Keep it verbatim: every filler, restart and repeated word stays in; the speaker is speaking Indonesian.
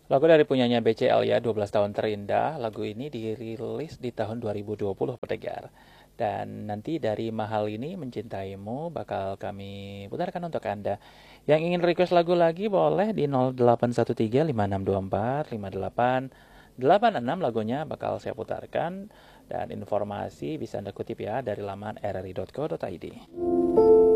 Lagu dari punyanya B C L ya, dua belas tahun terindah. Lagu ini dirilis di tahun dua ribu dua puluh pendengar. Dan nanti dari Mahal ini Mencintaimu bakal kami putarkan untuk Anda. Yang ingin request lagu lagi boleh di nol delapan satu tiga lima enam dua empat lima delapan delapan enam, lagunya bakal saya putarkan. Dan informasi bisa Anda kutip ya dari laman r r i dot co dot i d.